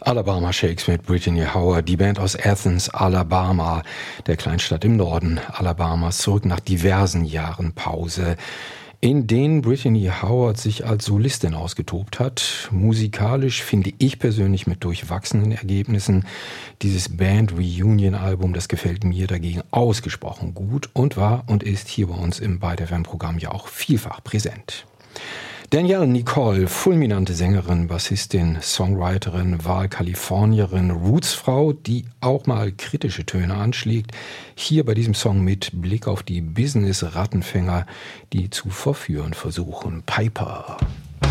Alabama Shakes mit Brittany Howard, die Band aus Athens, Alabama, der Kleinstadt im Norden Alabamas, zurück nach diversen Jahren Pause, in denen Brittany Howard sich als Solistin ausgetobt hat. Musikalisch finde ich persönlich mit durchwachsenen Ergebnissen. Dieses Band-Reunion-Album, das gefällt mir dagegen ausgesprochen gut und war und ist hier bei uns im Byte FM-Programm ja auch vielfach präsent. Danielle Nicole, fulminante Sängerin, Bassistin, Songwriterin, Wahlkalifornierin, Rootsfrau, die auch mal kritische Töne anschlägt. Hier bei diesem Song mit Blick auf die Business-Rattenfänger, die zu verführen versuchen. Piper.